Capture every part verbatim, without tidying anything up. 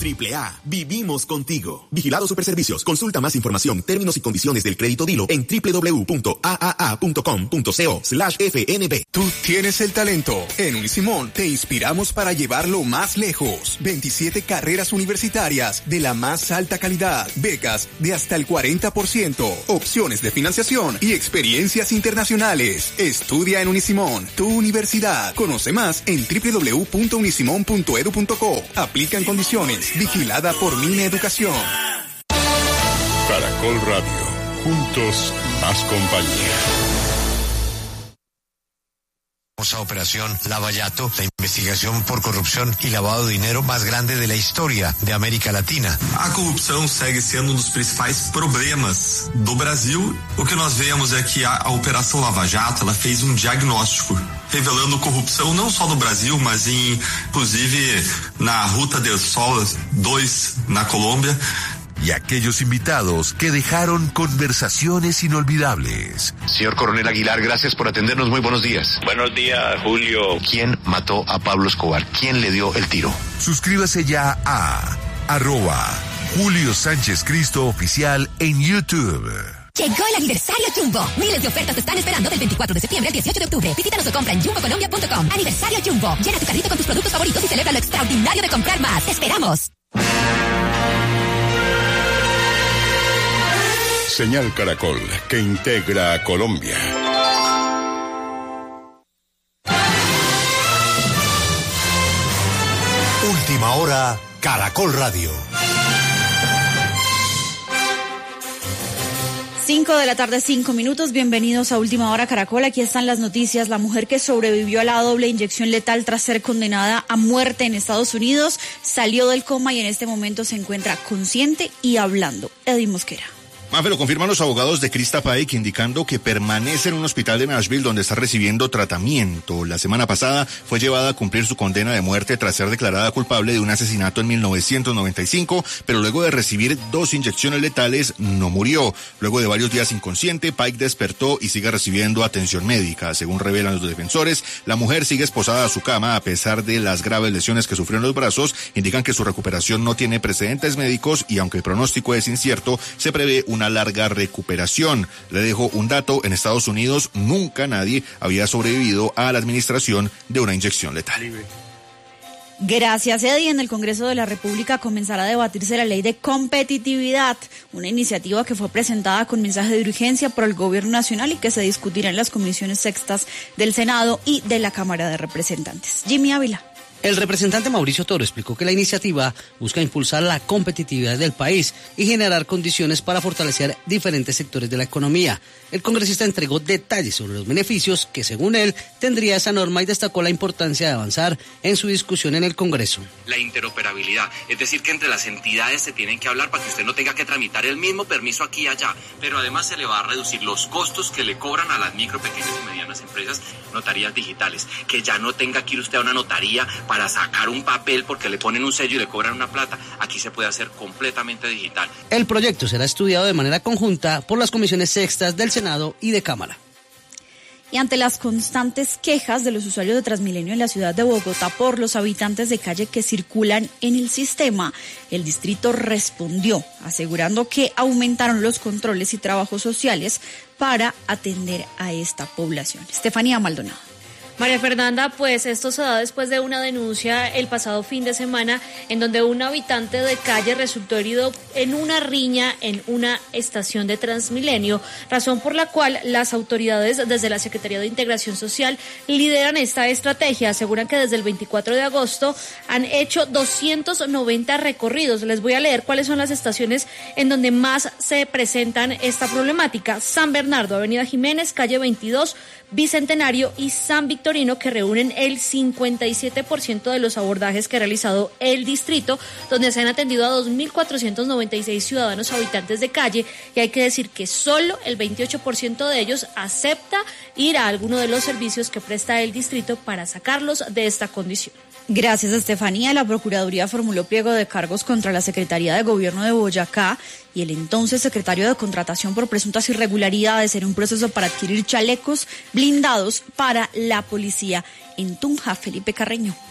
triple A, vivimos contigo. Vigilado Superservicios. Consulta más información, términos y condiciones del crédito Dilo en doble u doble u doble u punto a a a punto com punto co slash f n b. Tú tienes el talento. En Unisimón te inspiramos para llevarlo más lejos. veintisiete carreras universitarias de la más alta calidad, becas de hasta el cuarenta por ciento, opciones de financiación y experiencias internacionales. Estudia en Unisimón, tu universidad. Conoce más en doble u doble u doble u punto unisimón punto edu punto co. Aplican condiciones. Vigilada por Mine Educación. Caracol Radio. Juntos, más compañía. A Operación Lavallato, la investigação por corrupção e lavado de dinheiro mais grande da história de América Latina. A corrupção segue sendo um dos principais problemas do Brasil. O que nós vemos é que a, a Operação Lava Jato, ela fez um diagnóstico revelando corrupção não só no Brasil, mas em, inclusive na Ruta del Sol dois na Colômbia. Y aquellos invitados que dejaron conversaciones inolvidables. Señor Coronel Aguilar, gracias por atendernos. Muy buenos días. Buenos días, Julio. ¿Quién mató a Pablo Escobar? ¿Quién le dio el tiro? Suscríbase ya a arroba Julio Sánchez Cristo Oficial en YouTube. Llegó el aniversario Jumbo. Miles de ofertas te están esperando del veinticuatro de septiembre al dieciocho de octubre. Visítanos o compra en jumbo colombia punto com. Aniversario Jumbo. Llena tu carrito con tus productos favoritos y celebra lo extraordinario de comprar más. ¡Te esperamos! Señal Caracol, que integra a Colombia. Última hora, Caracol Radio. Cinco de la tarde, cinco minutos. Bienvenidos a Última Hora Caracol. Aquí están las noticias. La mujer que sobrevivió a la doble inyección letal tras ser condenada a muerte en Estados Unidos salió del coma y en este momento se encuentra consciente y hablando. Eddie Mosquera. Mafe, lo confirman los abogados de Krista Paik, indicando que permanece en un hospital de Nashville donde está recibiendo tratamiento. La semana pasada fue llevada a cumplir su condena de muerte tras ser declarada culpable de un asesinato en mil novecientos noventa y cinco, pero luego de recibir dos inyecciones letales no murió. Luego de varios días inconsciente, Paik despertó y sigue recibiendo atención médica. Según revelan los defensores, la mujer sigue esposada a su cama a pesar de las graves lesiones que sufrió en los brazos. Indican que su recuperación no tiene precedentes médicos y aunque el pronóstico es incierto, se prevé un una larga recuperación. Le dejo un dato: en Estados Unidos nunca nadie había sobrevivido a la administración de una inyección letal. Gracias, Eddie. En el Congreso de la República comenzará a debatirse la ley de competitividad, una iniciativa que fue presentada con mensaje de urgencia por el Gobierno Nacional y que se discutirá en las comisiones sextas del Senado y de la Cámara de Representantes. Jimmy Ávila. El representante Mauricio Toro explicó que la iniciativa busca impulsar la competitividad del país y generar condiciones para fortalecer diferentes sectores de la economía. El congresista entregó detalles sobre los beneficios que, según él, tendría esa norma y destacó la importancia de avanzar en su discusión en el Congreso. La interoperabilidad, es decir, que entre las entidades se tienen que hablar para que usted no tenga que tramitar el mismo permiso aquí y allá, pero además se le va a reducir los costos que le cobran a las micro, pequeñas y medianas empresas, notarías digitales, que ya no tenga que ir usted a una notaría para sacar un papel porque le ponen un sello y le cobran una plata. Aquí se puede hacer completamente digital. El proyecto será estudiado de manera conjunta por las comisiones sextas del Senado y de Cámara. Y ante las constantes quejas de los usuarios de Transmilenio en la ciudad de Bogotá por los habitantes de calle que circulan en el sistema, el distrito respondió asegurando que aumentaron los controles y trabajos sociales para atender a esta población. Estefanía Maldonado. María Fernanda, pues esto se da después de una denuncia el pasado fin de semana en donde un habitante de calle resultó herido en una riña en una estación de Transmilenio, razón por la cual las autoridades desde la Secretaría de Integración Social lideran esta estrategia. Aseguran que desde el veinticuatro de agosto han hecho doscientos noventa recorridos. Les voy a leer cuáles son las estaciones en donde más se presentan esta problemática. San Bernardo, Avenida Jiménez, calle veintidós, Bicentenario y San Victorino, que reúnen el cincuenta y siete por ciento de los abordajes que ha realizado el distrito, donde se han atendido a dos mil cuatrocientos noventa y seis ciudadanos habitantes de calle, y hay que decir que solo el veintiocho por ciento de ellos acepta ir a alguno de los servicios que presta el distrito para sacarlos de esta condición. Gracias, Estefanía. La Procuraduría formuló pliego de cargos contra la Secretaría de Gobierno de Boyacá y el entonces secretario de Contratación por presuntas irregularidades en un proceso para adquirir chalecos blindados para la policía en Tunja. Felipe Carreño.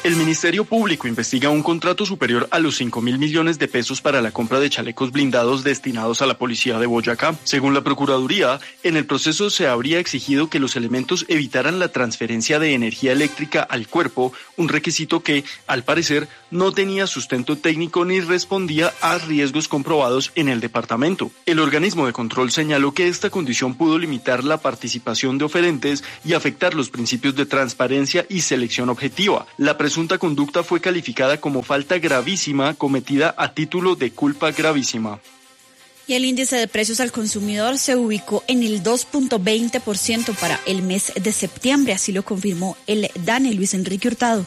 El Ministerio Público investiga un contrato superior a los cinco mil millones de pesos para la compra de chalecos blindados destinados a la policía de Boyacá. Según la Procuraduría, en el proceso se habría exigido que los elementos evitaran la transferencia de energía eléctrica al cuerpo, un requisito que, al parecer, no tenía sustento técnico ni respondía a riesgos comprobados en el departamento. El organismo de control señaló que esta condición pudo limitar la participación de oferentes y afectar los principios de transparencia y selección objetiva. La presunta conducta fue calificada como falta gravísima cometida a título de culpa gravísima. Y el índice de precios al consumidor se ubicó en el dos punto veinte por ciento para el mes de septiembre, así lo confirmó el DANE, Luis Enrique Hurtado.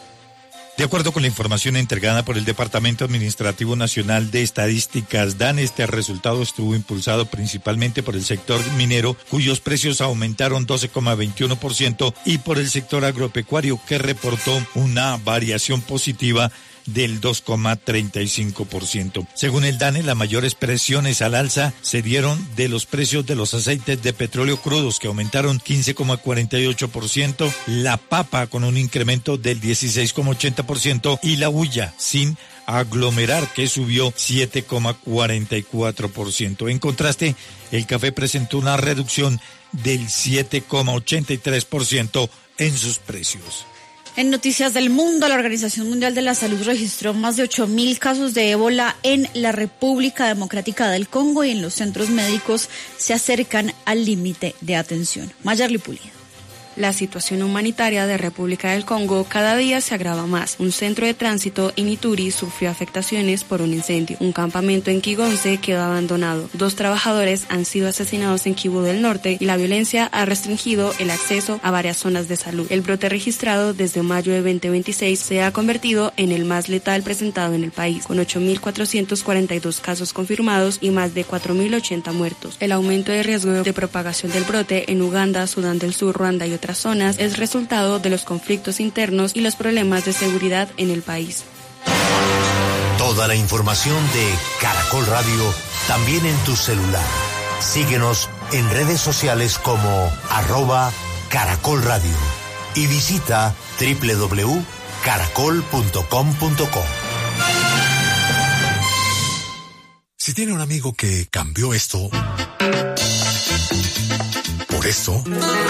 De acuerdo con la información entregada por el Departamento Administrativo Nacional de Estadísticas, DANE, este resultado estuvo impulsado principalmente por el sector minero, cuyos precios aumentaron doce coma veintiuno por ciento, y por el sector agropecuario, que reportó una variación positiva del dos coma treinta y cinco por ciento. Según el DANE, las mayores presiones al alza se dieron de los precios de los aceites de petróleo crudos, que aumentaron quince coma cuarenta y ocho por ciento, la papa con un incremento del dieciséis coma ochenta por ciento y la hulla sin aglomerar, que subió siete coma cuarenta y cuatro por ciento. En contraste, el café presentó una reducción del siete coma ochenta y tres por ciento en sus precios. En noticias del mundo, la Organización Mundial de la Salud registró más de ocho mil casos de ébola en la República Democrática del Congo y en los centros médicos se acercan al límite de atención. Mayarly Pulido. La situación humanitaria de República del Congo cada día se agrava más. Un centro de tránsito en Ituri sufrió afectaciones por un incendio. Un campamento en Kigonse quedó abandonado. Dos trabajadores han sido asesinados en Kivu del Norte y la violencia ha restringido el acceso a varias zonas de salud. El brote registrado desde mayo de veinte veintiséis se ha convertido en el más letal presentado en el país, con ocho mil cuatrocientos cuarenta y dos casos confirmados y más de cuatro mil ochenta muertos. El aumento de riesgo de propagación del brote en Uganda, Sudán del Sur, Ruanda y otras otras zonas es resultado de los conflictos internos y los problemas de seguridad en el país. Toda la información de Caracol Radio también en tu celular. Síguenos en redes sociales como arroba Caracol Radio y visita doble u doble u doble u punto caracol punto com punto co. Si tiene un amigo que cambió esto por esto,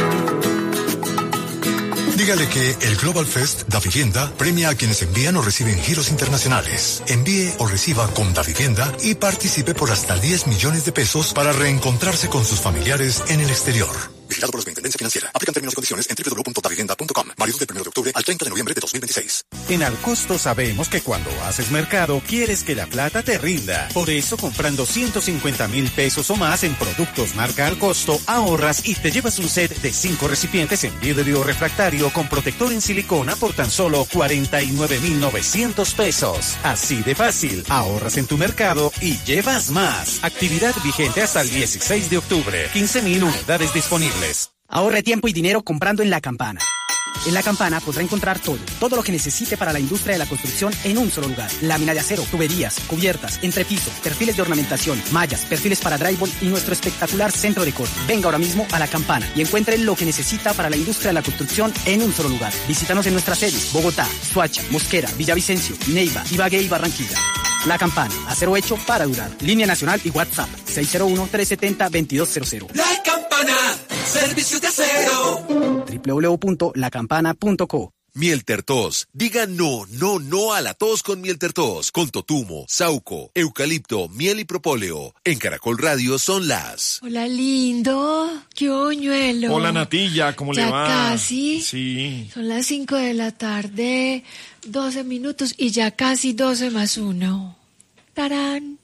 dígale que el Global Fest Davivienda premia a quienes envían o reciben giros internacionales. Envíe o reciba con Davivienda y participe por hasta diez millones de pesos para reencontrarse con sus familiares en el exterior. Vigilado por la Superintendencia Financiera. Aplican términos y condiciones en doble u doble u doble u punto davivienda punto com. Válido del primero de octubre al treinta de noviembre de dos mil veintiséis. En Alcosto sabemos que cuando haces mercado quieres que la plata te rinda. Por eso, comprando ciento cincuenta mil pesos o más en productos marca Alcosto, ahorras y te llevas un set de cinco recipientes en vidrio refractario con protector en silicona por tan solo cuarenta y nueve mil novecientos pesos. Así de fácil. Ahorras en tu mercado y llevas más. Actividad vigente hasta el dieciséis de octubre. quince mil unidades disponibles. Ahorre tiempo y dinero comprando en La Campana. En La Campana podrá encontrar todo, todo lo que necesite para la industria de la construcción en un solo lugar. Lámina de acero, tuberías, cubiertas, entrepiso, perfiles de ornamentación, mallas, perfiles para drywall y nuestro espectacular centro de corte. Venga ahora mismo a La Campana y encuentre lo que necesita para la industria de la construcción en un solo lugar. Visítanos en nuestras sedes: Bogotá, Soacha, Mosquera, Villavicencio, Neiva, Ibagué y Barranquilla. La Campana, acero hecho para durar. Línea nacional y WhatsApp seis cero uno, tres siete cero, dos dos cero cero. La Campana, servicios de acero. doble u doble u doble u punto la campana punto co. Miel Tertos. Diga no, no, no a la tos con Miel Tertos. Con totumo, sauco, eucalipto, miel y propóleo. En Caracol Radio son las... Hola, lindo. ¡Qué oñuelo! Hola, Natilla, ¿cómo le va? ¿Ya casi? Sí. Son las cinco de la tarde, doce minutos y ya casi doce más uno. ¡Tarán!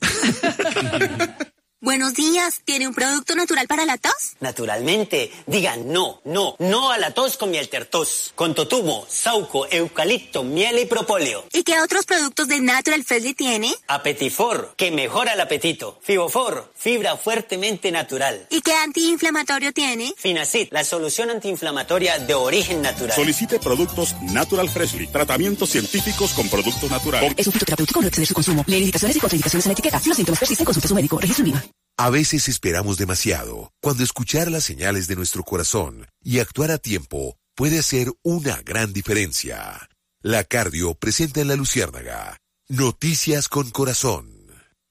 Buenos días, ¿tiene un producto natural para la tos? Naturalmente, digan no, no, no a la tos con Miel Tertos. Con totumo, sauco, eucalipto, miel y propóleo. ¿Y qué otros productos de Natural Freshly tiene? Apetifor, que mejora el apetito. Fibofor, fibra fuertemente natural. ¿Y qué antiinflamatorio tiene? Finacid, la solución antiinflamatoria de origen natural. Solicite productos Natural Freshly, tratamientos científicos con productos naturales. Es un fitoterapéutico, no excede su consumo. Lee indicaciones y contraindicaciones en la etiqueta. Si los síntomas persisten, consulte a su médico. Registro en IVA. A veces esperamos demasiado, cuando escuchar las señales de nuestro corazón y actuar a tiempo puede hacer una gran diferencia. La Cardio presenta en La Luciérnaga Noticias con Corazón.